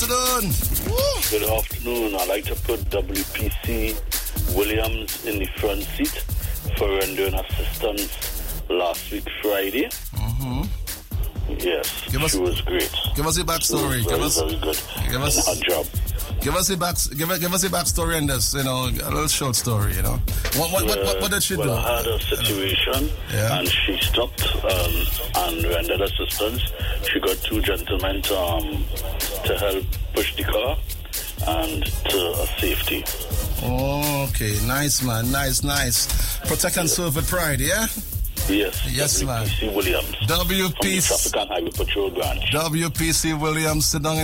afternoon. Woo. Good afternoon. I'd like to put WPC Williams in the front seat for rendering assistance last week Friday. Yes, she was great. Give us a backstory. Very good. Give us her job. Give us a backstory in this. You know, a little short story. You know, what did she do? I had a situation, and she stopped and rendered assistance. She got two gentlemen to help push the car and to a safety. Okay, nice man, nice. Protect and serve with pride, yeah. Yes, man. WPC Williams. WPC Traffic and Highway Patrol Branch. WPC Williams, sit down in